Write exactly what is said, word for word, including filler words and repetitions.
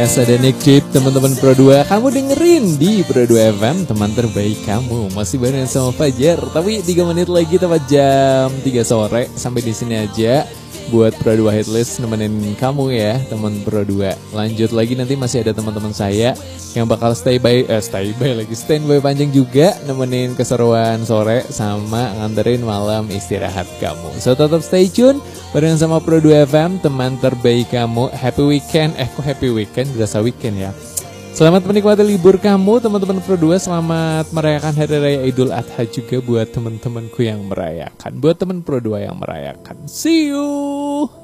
Esa dan Nick Chip, teman-teman Pro dua, kamu dengerin di Pro dua F M, teman terbaik kamu. Masih bareng sama Fajar, tapi tiga menit lagi tepat jam tiga sore. Sampai di sini aja buat Pro dua Hitlist nemenin kamu ya, teman Pro dua. Lanjut lagi nanti masih ada teman-teman saya yang bakal stay by, eh stay by lagi, standby panjang juga, nemenin keseruan sore sama nganterin malam istirahat kamu. So tetap stay tune bareng sama Pro dua F M, teman terbaik kamu. Happy weekend, eh kok happy weekend, berasa weekend ya. Selamat menikmati libur kamu teman-teman Pro dua. Selamat merayakan Hari Raya Idul Adha juga buat teman-temanku yang merayakan, buat teman Pro dua yang merayakan. See you.